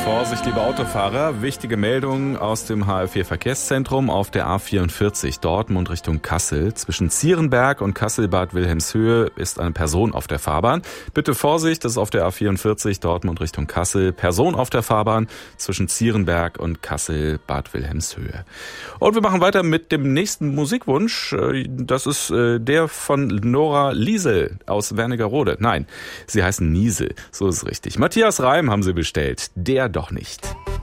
Vorsicht, liebe Autofahrer, wichtige Meldung aus dem HR4-Verkehrszentrum auf der A44 Dortmund Richtung Kassel. Zwischen Zierenberg und Kassel-Bad Wilhelmshöhe ist eine Person auf der Fahrbahn. Bitte Vorsicht, das ist auf der A44 Dortmund Richtung Kassel. Person auf der Fahrbahn zwischen Zierenberg und Kassel-Bad Wilhelmshöhe. Und wir machen weiter mit dem nächsten Musikwunsch. Das ist der von Nora Liesel aus Wernigerode. Nein, sie heißen Niesel, so ist es richtig. Matthias Reim haben sie bestellt. Der doch nicht.